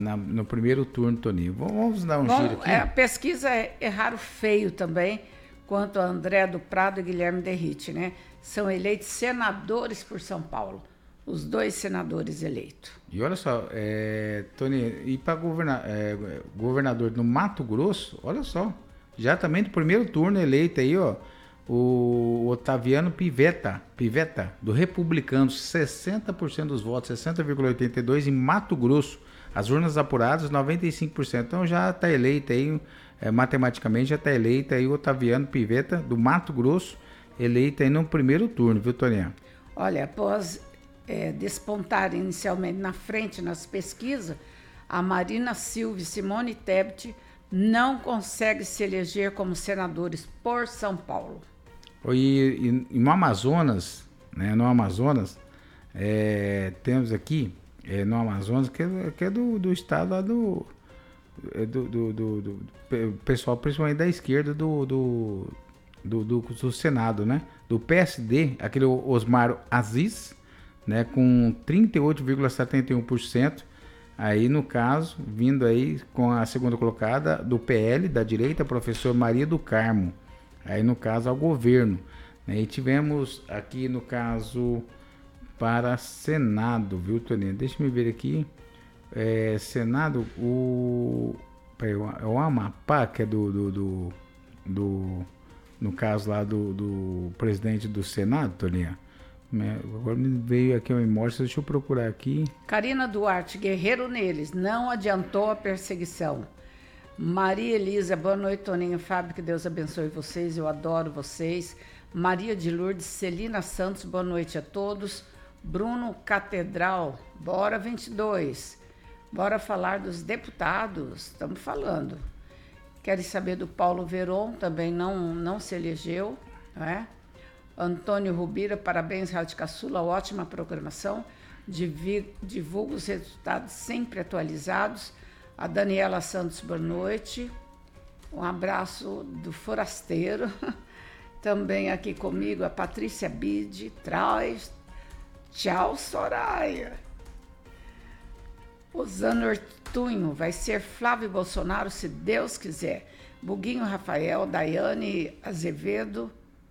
no primeiro turno, Toninho. Vamos dar um giro aqui. A pesquisa erraram feio também, quanto a André do Prado e Guilherme Derrite, né? São eleitos senadores por São Paulo. Os 2 senadores eleitos. E olha só, Toninho, e para governador no Mato Grosso, olha só, já também do primeiro turno eleito aí, ó, o Otaviano Pivetta, do Republicanos, 60% dos votos, 60,82% em Mato Grosso. As urnas apuradas, 95%. Então já está eleito aí, matematicamente já está eleito aí o Otaviano Pivetta, do Mato Grosso, eleito aí no primeiro turno, viu, Toninho? Olha, após despontar inicialmente na frente nas pesquisas, a Marina Silva e Simone Tebet não conseguem se eleger como senadores por São Paulo. E no Amazonas, né? No Amazonas, temos aqui, no Amazonas, que é do estado lá do pessoal, principalmente da esquerda do Senado, né? Do PSD, aquele Osmar Aziz, né, com 38,71%, aí no caso, vindo aí com a segunda colocada do PL, da direita, professor Maria do Carmo, aí no caso ao governo, né, e tivemos aqui no caso para Senado, viu, Toninho? Deixa eu ver aqui, Senado, o Amapá, que é no caso lá do presidente do Senado, Toninho. Agora me veio aqui a memória, deixa eu procurar aqui. Karina Duarte, guerreiro neles, não adiantou a perseguição. Maria Elisa, boa noite, Toninho, Fábio, que Deus abençoe vocês, eu adoro vocês. Maria de Lourdes, Celina Santos, boa noite a todos. Bruno Catedral, bora 22. Bora falar dos deputados, estamos falando. Querem saber do Paulo Veron, também não se elegeu, não é? Antônio Rubira, parabéns, Rádio Caçula, ótima programação, divulga os resultados sempre atualizados. A Daniela Santos, boa noite, um abraço do Forasteiro, também aqui comigo a Patrícia Bide, traz, tchau Soraya. Osano Ortunho, vai ser Flávio Bolsonaro se Deus quiser. Buguinho Rafael, Daiane Azevedo,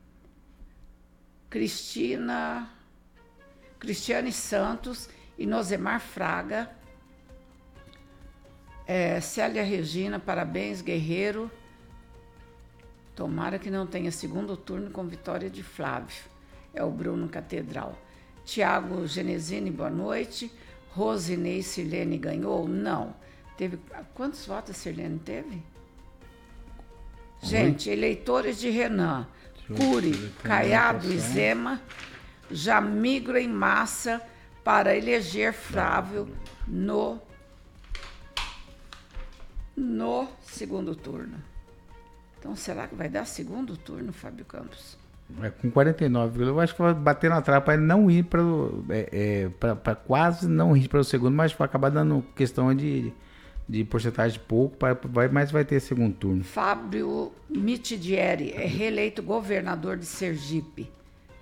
Cristiane Santos e Nosemar Fraga, Célia Regina, parabéns, guerreiro. Tomara que não tenha segundo turno com vitória de Flávio. É o Bruno Catedral. Tiago Genesini, boa noite. Rosinei Sirlene ganhou? Não. Teve. Quantos votos a Sirlene teve? Gente, eleitores de Renan, Cury, Caiado e Zema já migram em massa para eleger Flávio no segundo turno. Então, será que vai dar segundo turno, Fábio Campos? Com 49, eu acho que vai bater na trapa para não ir para quase não ir para o segundo, mas vai acabar dando questão de porcentagem pouco, mas vai ter segundo turno. Fábio Mitidieri é reeleito governador de Sergipe.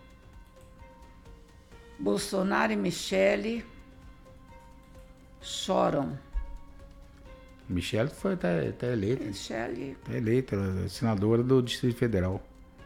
Bolsonaro e Michele choram. Michele tá eleita. Michele. Tá eleita, ela é senadora do Distrito Federal.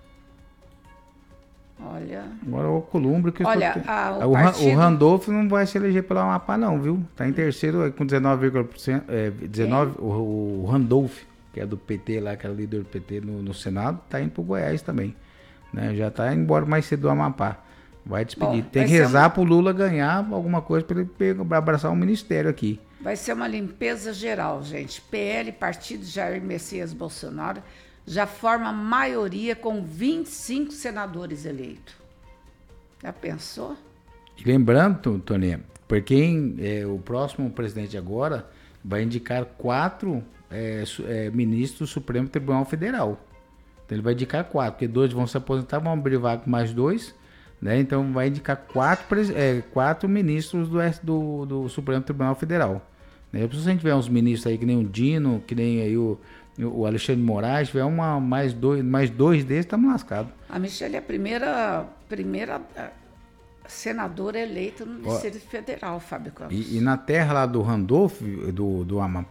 Olha. Agora o Columbre que o Randolph não vai se eleger pela Amapá, não, viu? Tá em terceiro com 19%. 19, o Randolph, que é do PT lá, que é o líder do PT no Senado, tá indo pro Goiás também. Né? Já tá indo embora mais cedo do Amapá. Vai despedir. Tem que rezar pro Lula ganhar alguma coisa para ele abraçar um ministério aqui. Vai ser uma limpeza geral, gente. PL, Partido Jair Messias Bolsonaro, já forma maioria com 25 senadores eleitos. Já pensou? E lembrando, Tony, porque o próximo presidente agora vai indicar 4 ministros do Supremo Tribunal Federal. Então ele vai indicar 4, porque 2 vão se aposentar, vão abrir vaga com mais 2, né? Então vai indicar 4 ministros do Supremo Tribunal Federal. Né? Se a gente tiver uns ministros aí que nem o Dino, que nem aí o Alexandre de Moraes, tiver mais dois desses, estamos lascados. A Michele é a primeira Senador eleito no Distrito Federal, Fábio Campos. E na terra lá do Randolph, do